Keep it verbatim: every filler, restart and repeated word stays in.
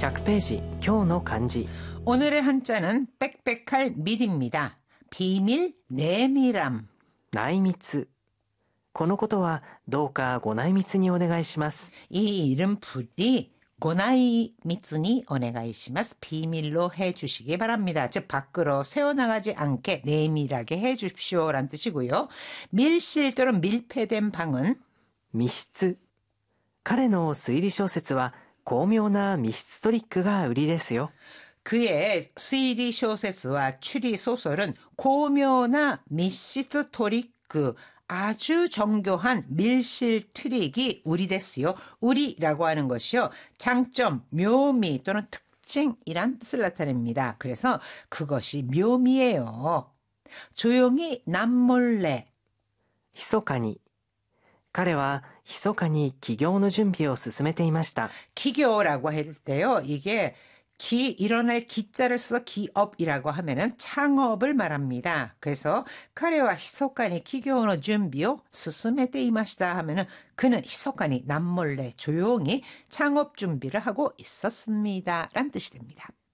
ひゃくページ、今日の漢字。 오늘의 한자는 빽빽할 밀입니다. 비밀, 내밀함. 内密。このことはどうかご内密にお願いします。 이 이름 부디 고나이미츠니 오네가이시마스. 비밀로 해주시기 바랍니다. 즉 밖으로 새어나가지 않게 내밀하게 해주십시오라는 뜻이고요. 밀실 또는 밀폐된 방은 密室。彼の推理小説は巧妙な密室トリックが売りですよ。 그의推理 小説와 추리 소설은 고묘나密室 토리크, 아주 정교한 밀실 트릭이 우리됐어요. 우리라고 하는 것이요. 장점, 묘미 또는 특징이란 뜻을 나타냅니다. 그래서 그것이 묘미예요. 조용히 남몰래. 密かに。彼は密かに起業の準備を進めていました。 기교라고 할 때요. 이게 기, 일어날 기자를 써서 기업이라고 하면은 창업을 말합니다. 그래서 카레와 히소칸이 기교의 준비요 스스메테 이마시다 하면은 그는 히소칸이 남몰래 조용히 창업 준비를 하고 있었습니다. 라는 뜻이 됩니다.